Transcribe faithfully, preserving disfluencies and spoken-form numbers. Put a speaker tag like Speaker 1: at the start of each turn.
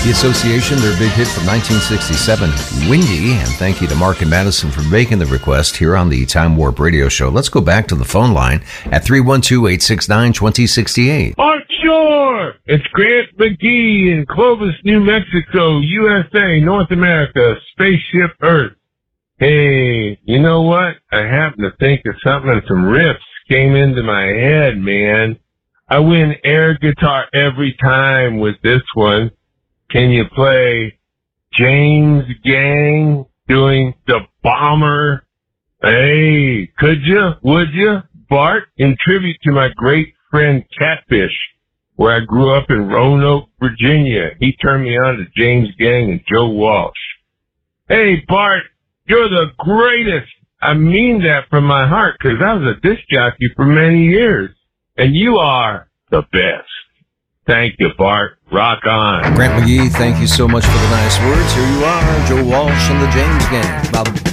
Speaker 1: The Association, their big hit from nineteen sixty-seven, Windy. And thank you to Mark and Madison for making the request here on the Time Warp Radio Show. Let's go back to the phone line at three one two, eight six nine, two zero six eight.
Speaker 2: Art Shore! It's Grant McGee in Clovis, New Mexico, U S A, North America, Spaceship Earth. Hey, you know what? I happened to think of something and some riffs came into my head, man. I win air guitar every time with this one. Can you play James Gang doing The Bomber? Hey, could you? Would you? Bart, in tribute to my great friend Catfish, where I grew up in Roanoke, Virginia. He turned me on to James Gang and Joe Walsh. Hey, Bart, you're the greatest. I mean that from my heart, because I was a disc jockey for many years, and you are the best. Thank you, Bart. Rock on.
Speaker 1: Grant McGee, thank you so much for the nice words. Here you are, Joe Walsh and the James Gang. Now,